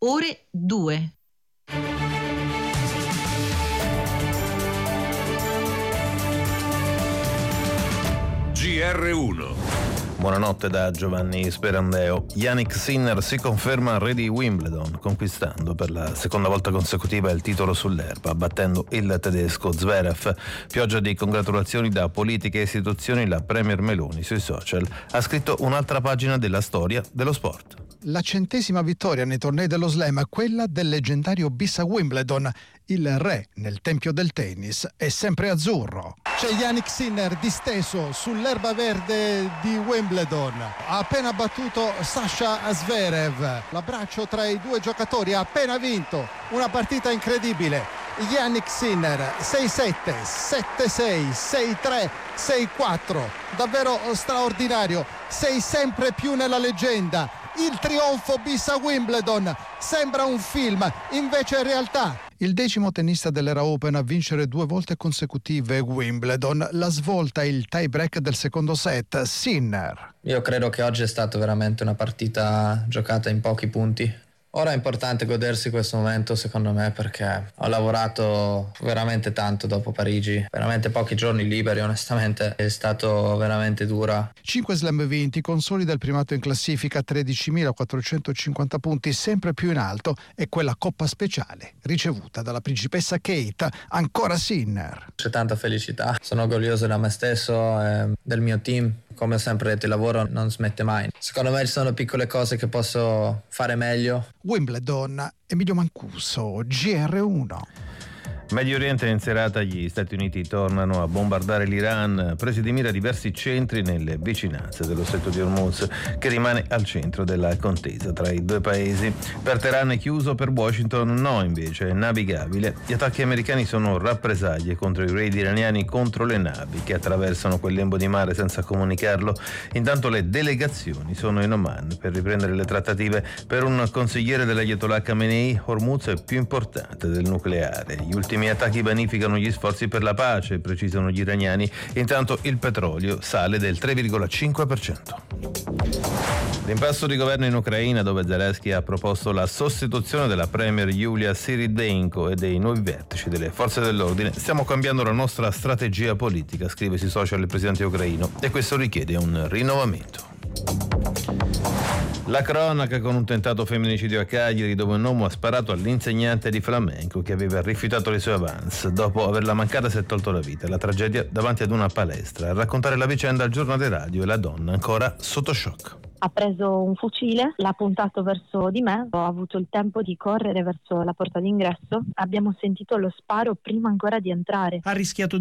ore 2. GR1. Buonanotte da Giovanni Sperandeo. Jannik Sinner si conferma re di Wimbledon, conquistando per la seconda volta consecutiva il titolo sull'erba, battendo il tedesco Zverev. Pioggia di congratulazioni da politiche e istituzioni. La premier Meloni sui social ha scritto un'altra pagina della storia dello sport. La 100ª vittoria nei tornei dello slam, quella del leggendario bis a Wimbledon. Il re nel tempio del tennis è sempre azzurro. C'è Jannik Sinner disteso sull'erba verde di Wimbledon. Ha appena battuto Sasha Zverev. L'abbraccio tra i due giocatori, ha appena vinto una partita incredibile. Jannik Sinner 6-7, 7-6, 6-3, 6-4. Davvero straordinario. Sei sempre più nella leggenda. Il trionfo bis a Wimbledon sembra un film, invece è realtà. Il 10° tennista dell'era Open a vincere 2 volte consecutive Wimbledon. La svolta, il tie break del secondo set. Sinner. Io credo che oggi è stata veramente una partita giocata in pochi punti. Ora è importante godersi questo momento, secondo me, perché ho lavorato veramente tanto dopo Parigi, veramente pochi giorni liberi, onestamente è stato veramente dura. 5 slam vinti, consolida il primato in classifica, 13.450 punti, sempre più in alto, e quella coppa speciale ricevuta dalla principessa Kate. Ancora Sinner. C'è tanta felicità, sono orgoglioso da me stesso e del mio team. Come ho sempre detto, il lavoro non smette mai. Secondo me ci sono piccole cose che posso fare meglio. Wimbledon, Emilio Mancuso, GR1. Medio Oriente in serata, gli Stati Uniti tornano a bombardare l'Iran, presi di mira diversi centri nelle vicinanze dello stretto di Hormuz, che rimane al centro della contesa tra i due paesi. Per Teheran è chiuso, per Washington no, invece è navigabile. Gli attacchi americani sono rappresaglie contro i raid iraniani contro le navi che attraversano quel lembo di mare senza comunicarlo. Intanto le delegazioni sono in Oman per riprendere le trattative. Per un consigliere dell'Ayatollah Khamenei, Hormuz è più importante del nucleare. Gli ultimi attacchi vanificano gli sforzi per la pace, precisano gli iraniani. Intanto il petrolio sale del 3,5%. L'impasto di governo in Ucraina, dove Zelensky ha proposto la sostituzione della premier Yulia Syrydenko e dei nuovi vertici delle forze dell'ordine. Stiamo cambiando la nostra strategia politica, scrive sui social il presidente ucraino, e questo richiede un rinnovamento. La cronaca con un tentato femminicidio a Cagliari, dove un uomo ha sparato all'insegnante di flamenco che aveva rifiutato le sue avance. Dopo averla mancata si è tolto la vita. La tragedia davanti ad una palestra. A raccontare la vicenda al giornale radio è la donna ancora sotto shock. Ha preso un fucile, l'ha puntato verso di me, ho avuto il tempo di correre verso la porta d'ingresso, abbiamo sentito lo sparo prima ancora di entrare. Ha rischiato